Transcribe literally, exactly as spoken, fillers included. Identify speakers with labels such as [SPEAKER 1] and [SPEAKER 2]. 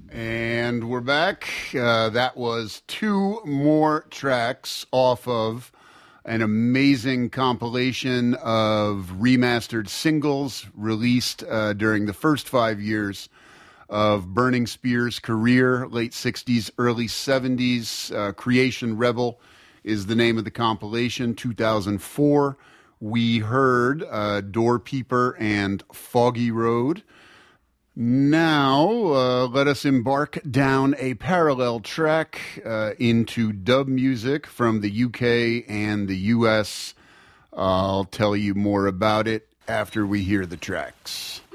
[SPEAKER 1] And we're back. Uh, that was two more tracks off of an amazing compilation of remastered singles released uh, during the first five years of Burning Spear's career, late sixties, early seventies. Uh, Creation Rebel is the name of the compilation, two thousand four. We heard uh, Door Peeper and Foggy Road. Now, uh, let us embark down a parallel track uh, into dub music from the U K and the U S. I'll tell you more about it after we hear the tracks.